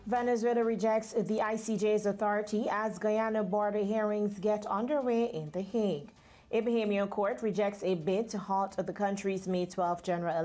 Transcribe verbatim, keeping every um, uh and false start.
Venezuela rejects the I C J's authority as Guyana border hearings get underway in The Hague. A Bahamian court rejects a bid to halt the country's May twelfth general election.